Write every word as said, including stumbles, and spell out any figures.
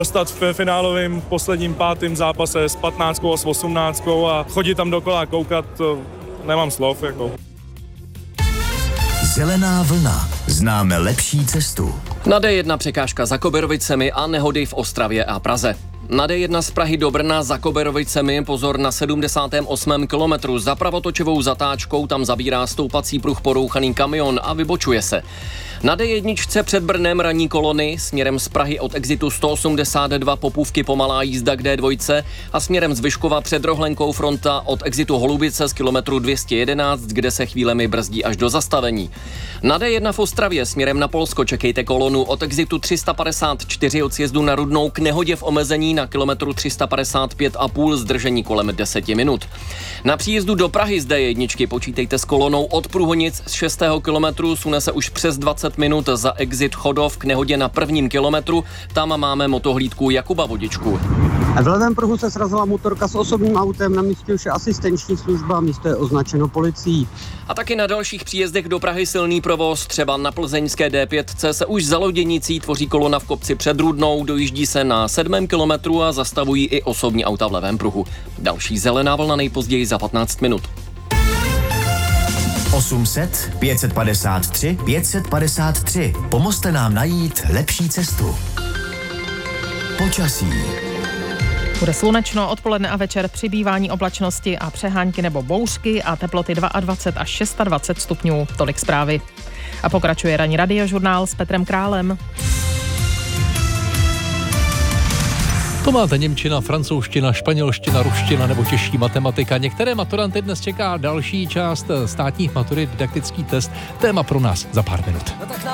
Dostat v finálovém posledním pátým zápase s patnáctkou a s osmnáctkou a chodit tam dokola koukat, to nemám slov. Jako. Zelená vlna. Známe lepší cestu. Na D jedna překážka za Koberovicemi a nehody v Ostravě a Praze. Na D jedna z Prahy do Brna za Koberovicemi pozor na sedmdesátém osmém kilometru. Za pravotočovou zatáčkou tam zabírá stoupací pruh porouchaný kamion a vybočuje se. Na D jedna před Brnem ranní kolony, směrem z Prahy od exitu sto osmdesát dva Popůvky pomalá jízda k D dva a směrem z Vyškova před Rohlenkou fronta od exitu Holubice z kilometru dvě stě jedenáct, kde se chvílemi brzdí až do zastavení. Na D jedna v Ostravě směrem na Polsko čekejte kolonu od exitu tři sta padesát čtyři od sjezdu na Rudnou k nehodě v omezení na kilometru tři sta padesát pět a půl, zdržení kolem deset minut. Na příjezdu do Prahy z D jedna počítejte s kolonou od Průhonic z šestého kilometru, sune se už přes dvacet minut za exit Chodov k nehodě na prvním kilometru, tam máme motohlídku Jakuba Vodičku. V levém pruhu se srazila motorka s osobním autem, na místě už je asistenční služba, místo je označeno policií. A taky na dalších příjezdech do Prahy silný provoz, třeba na plzeňské D pět se už za Loděnicí tvoří kolona v kopci před Rudnou, dojíždí se na sedmém kilometru a zastavují i osobní auta v levém pruhu. Další zelená vlna nejpozději za patnáct minut. osm set, pět set padesát tři, pět set padesát tři. Pomozte nám najít lepší cestu. Počasí. Bude slunečno, odpoledne a večer přibývání oblačnosti a přehánky nebo bouřky a teploty dvacet dva až dvacet šest stupňů. Tolik zprávy. A pokračuje ranní radiožurnál s Petrem Králem. To máte němčina, francouzština, španělština, ruština nebo těžší matematika. Některé maturanty dnes čeká další část státních maturit, didaktický test. Téma pro nás za pár minut.